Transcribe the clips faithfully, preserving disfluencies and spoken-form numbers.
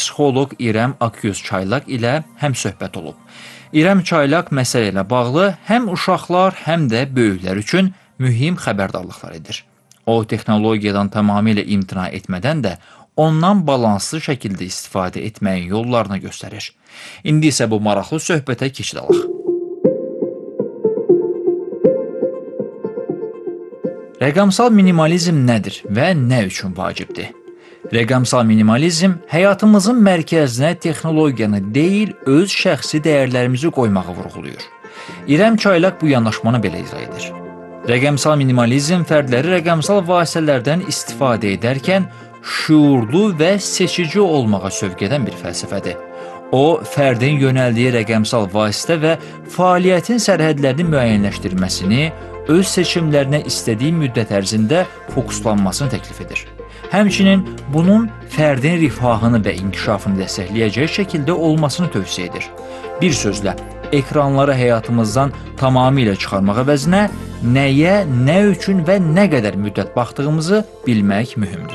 psixoloq İrəm Akyüz Çaylaq ilə həmsöhbət olub. İrəm Çaylaq məsələ ilə bağlı həm uşaqlar, həm də böyüklər üçün mühüm xəbərdarlıqlar edir. O, texnologiyadan tamamilə imtina etmədən də ondan balanslı şəkildə istifadə etməyin yollarını göstərir. İndi isə bu maraqlı söhbətə keçid alaq. Rəqəmsal minimalizm nədir və nə üçün vacibdir? Rəqəmsal minimalizm həyatımızın mərkəzinə texnologiyanı deyil, öz şəxsi dəyərlərimizi qoymağı vurğulayır. İrəm Çaylaq bu yanaşmanı belə izah edir. Rəqəmsal minimalizm fərdləri rəqəmsal vasitələrdən istifadə edərkən şuurlu və seçici olmağa sövq edən bir fəlsəfədir. O, fərdin yönəldiyi rəqəmsal vasitə və fəaliyyətin sərhədlərini müəyyənləşdirməsini, öz seçimlərinə istədiyi müddət ərzində fokuslanmasını təklif edir. Həmçinin bunun fərdin rifahını və inkişafını dəstəkləyəcək şəkildə olmasını tövsiyə edir. Bir sözlə, ekranları həyatımızdan tamamilə çıxarmaq əvəzinə nəyə, nə üçün və nə qədər müddət baxdığımızı bilmək mühümdür.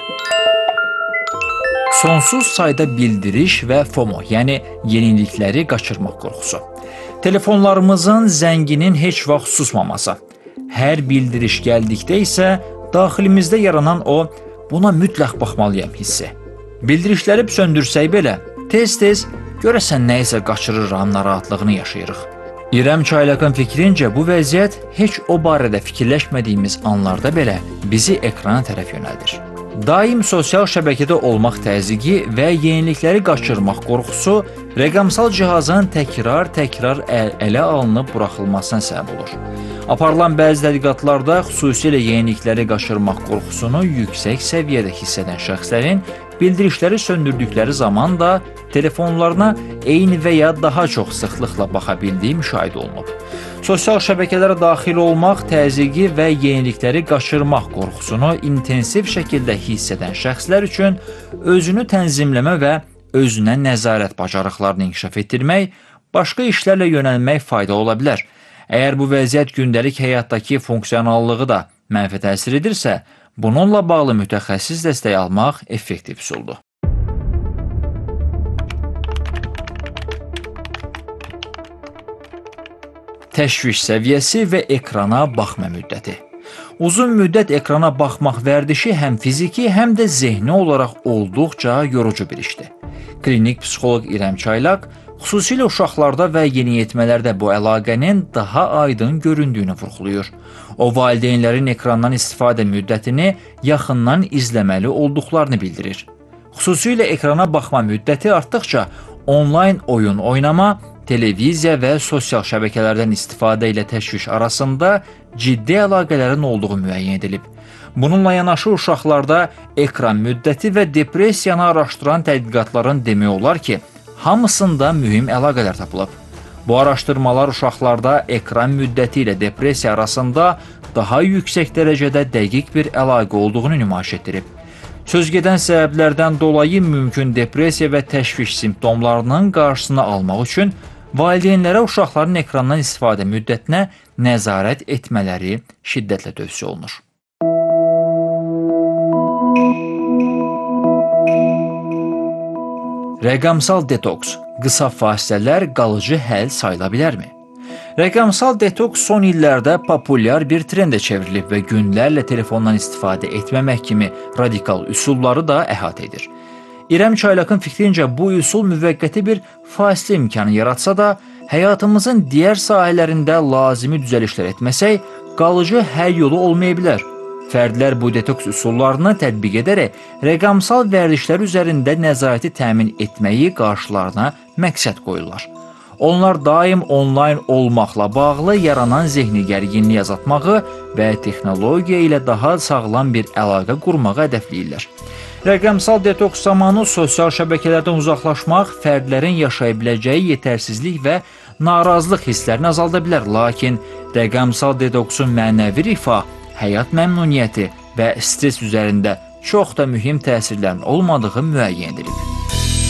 Sonsuz sayda bildiriş və FOMO, yəni yenilikləri qaçırmaq qorxusu. Telefonlarımızın zənginin heç vaxt susmaması. Hər bildiriş gəldikdə isə daxilimizdə yaranan o, buna mütləq baxmalıyam hissi. Bildirişləri söndürsək belə, tez-tez görəsən nə isə qaçırıram narahatlığını yaşayırıq. İrəm Çaylaqın fikrincə bu vəziyyət heç o barədə fikirləşmədiyimiz anlarda belə bizi ekrana tərəf yönəldir. Daim sosial şəbəkədə olmaq təzyiqi və yenilikləri qaçırmaq qorxusu rəqəmsal cihazın təkrar-təkrar ələ alınıb buraxılmasına səbəb olur. Aparılan bəzi tədqiqatlarda xüsusilə yenilikləri qaçırmaq qorxusunu yüksək səviyyədə hiss edən şəxslərin bildirişləri söndürdükləri zaman da telefonlarına eyni və ya daha çox sıxlıqla baxa bildiyi müşahidə olunub. Sosial şəbəkələrə daxil olmaq, təzyiqi və yenilikləri qaçırmaq qorxusunu intensiv şəkildə hiss edən şəxslər üçün özünü tənzimləmə və özünə nəzarət bacarıqlarını inkişaf etdirmək, başqa işlərlə yönəlmək faydalı ola bilər. Əgər bu vəziyyət gündəlik həyatdakı funksionallığı da mənfi təsir edirsə, bununla bağlı mütəxəssis dəstək almaq effektiv üsuldur. Təşviş səviyyəsi və ekrana baxma müddəti. Uzun müddət ekrana baxmaq vərdişi həm fiziki, həm də zehni olaraq olduqca yorucu bir işdir. Klinik psixoloq İrəm Çaylaq xüsusilə uşaqlarda və yeniyetmələrdə bu əlaqənin daha aydın göründüyünü vurğulayır. O, valideynlərin ekrandan istifadə müddətini yaxından izləməli olduqlarını bildirir. Xüsusilə ekrana baxma müddəti artdıqca onlayn oyun oynama, televiziya və sosial şəbəkələrdən istifadə ilə təşviş arasında ciddi əlaqələrin olduğu müəyyən edilib. Bununla yanaşı uşaqlarda ekran müddəti və depressiyanı araşdıran tədqiqatların demək olar ki, hamısında mühüm əlaqələr tapılıb. Bu araşdırmalar uşaqlarda ekran müddəti ilə depressiya arasında daha yüksək dərəcədə dəqiq bir əlaqə olduğunu nümayiş etdirib. Sözgedən səbəblərdən dolayı mümkün depressiya və təşviş simptomlarının qarşısını almaq üçün valideynlərə uşaqların ekrandan istifadə müddətinə nəzarət etmələri şiddətlə tövsiyə olunur. Rəqəmsal detoks, qısa fasilələr qalıcı həll sayıla bilərmi? Rəqəmsal detoks son illərdə populyar bir trendə çevrilib və günlərlə telefondan istifadə etməmək kimi radikal üsulları da əhatə edir. İrəm Çaylaqın fikrincə bu üsul müvəqqəti bir fasilə imkanı yaratsa da, həyatımızın digər sahələrində lazımi düzəlişlər etməsək, qalıcı həll yolu olmaya bilər. Fərdlər bu detoks üsullarını tətbiq edərək rəqəmsal vərdişlər üzərində nəzarəti təmin etməyi qarşılarına məqsəd qoyurlar. Onlar daim onlayn olmaqla bağlı yaranan zehni gərginliyi azaltmağı və texnologiya ilə daha sağlam bir əlaqə qurmağı hədəfləyirlər. Rəqəmsal detoks zamanı sosial şəbəkələrdən uzaqlaşmaq fərdlərin yaşaya biləcəyi yetərsizlik və narazılıq hisslərini azalda bilər, lakin rəqəmsal detoksun mənəvi rifah, həyat məmnuniyyəti və stres üzərində çox da mühüm təsirlərin olmadığı müəyyən edilib.